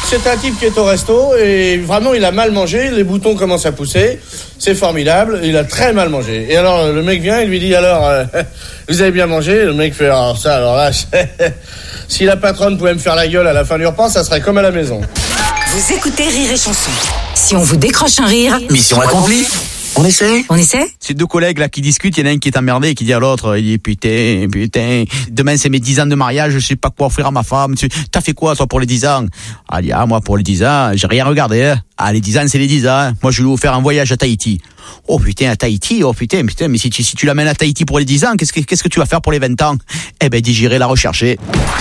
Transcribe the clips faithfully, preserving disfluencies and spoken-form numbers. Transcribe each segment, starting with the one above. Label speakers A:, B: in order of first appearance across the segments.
A: C'est un type qui est au resto et vraiment il a mal mangé, les boutons commencent à pousser, c'est formidable, il a très mal mangé. Et alors le mec vient, il lui dit alors, euh, vous avez bien mangé? Le mec fait alors ça, alors là, si la patronne pouvait me faire la gueule à la fin du repas, ça serait comme à la maison.
B: Vous écoutez Rire et Chanson. Si on vous décroche un rire,
C: mission accomplie. On essaie
B: on essaie?
D: C'est deux collègues là qui discutent, il y en a un qui est emmerdé et qui dit à l'autre, il dit putain, putain, demain c'est mes dix ans de mariage, je sais pas quoi offrir à ma femme, tu, t'as fait quoi toi pour les dix ans? Ah, dit, ah moi pour les dix ans, j'ai rien regardé, hein. Ah les dix ans c'est les dix ans, hein. Moi je lui ai offert un voyage à Tahiti. Oh putain, à Tahiti, oh putain, putain, mais si tu, si tu l'amènes à Tahiti pour les dix ans, qu'est-ce que, qu'est-ce que tu vas faire pour les vingt ans? Eh ben dis j'irai la rechercher.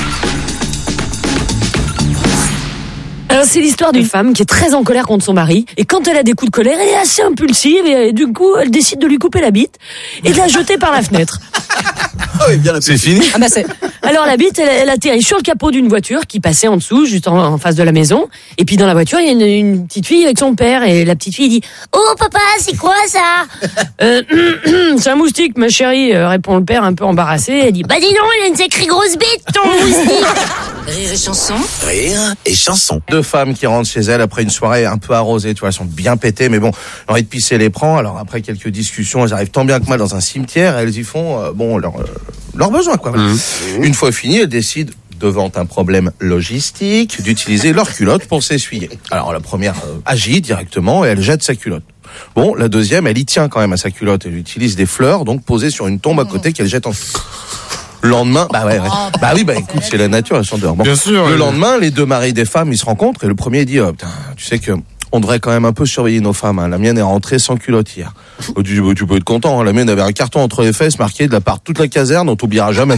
E: Alors c'est l'histoire d'une femme qui est très en colère contre son mari et quand elle a des coups de colère, elle est assez impulsive et, et du coup elle décide de lui couper la bite et de la jeter par la fenêtre.
C: Ah oui, bien, c'est fini.
E: Ah bah c'est. Alors la bite, elle, elle atterrit sur le capot d'une voiture qui passait en dessous, juste en, en face de la maison. Et puis dans la voiture, il y a une, une petite fille avec son père et la petite fille dit « Oh papa, c'est quoi ça ?» euh, C'est un moustique, ma chérie, euh, répond le père un peu embarrassé. Elle dit « Bah dis donc, il a une sacrée grosse bite, ton moustique !»
B: Rire et Chanson.
C: Rire et chanson.
A: Deux femmes qui rentrent chez elles après une soirée un peu arrosée, tu vois, elles sont bien pétées, mais bon, l'envie de pisser les prend. Alors après quelques discussions, elles arrivent tant bien que mal dans un cimetière, elles y font, euh, bon, leur, euh, leurs besoins, quoi. Mmh. Une fois fini, elles décident, devant un problème logistique, d'utiliser leur culotte pour s'essuyer. Alors la première euh, agit directement et elle jette sa culotte. Bon, la deuxième, elle y tient quand même à sa culotte. Elle utilise des fleurs, donc posées sur une tombe à côté qu'elle jette en... Le lendemain, bah ouais, ouais. bah oui, bah écoute, c'est la nature, elles sont dehors. Bon, bien sûr. Le oui. lendemain, les deux maris des femmes, ils se rencontrent et le premier dit, oh, putain, tu sais que on devrait quand même un peu surveiller nos femmes. Hein. La mienne est rentrée sans culotte hier. Oh, tu, tu peux être content. Hein. La mienne avait un carton entre les fesses marqué de la part de toute la caserne, on t'oubliera jamais.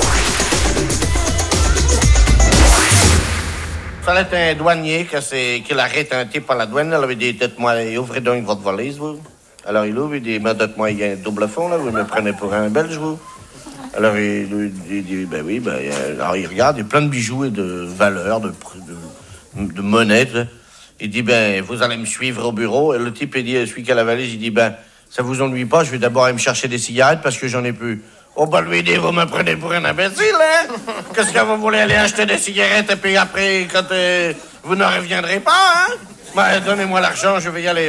F: Fallait un douanier qui l'arrête un type à la douane. Elle avait dit, dites-moi, ouvrez donc votre valise, vous. Alors il ouvre, il dit, mais dites-moi, il y a un double fond, là, vous me prenez pour un Belge, vous. Alors il, il dit, ben oui, ben, alors il regarde, il y a plein de bijoux et de valeurs, de, de, de monnaie. Il dit, ben vous allez me suivre au bureau. Et le type, il dit, celui qui a la valise, il dit, ben ça vous ennuie pas, je vais d'abord aller me chercher des cigarettes parce que j'en ai plus. Oh ben lui, il dit, vous me prenez pour un imbécile, hein? Qu'est-ce que vous voulez aller acheter des cigarettes et puis après, quand euh, vous ne reviendrez pas, hein? Ben donnez-moi l'argent, je vais y aller.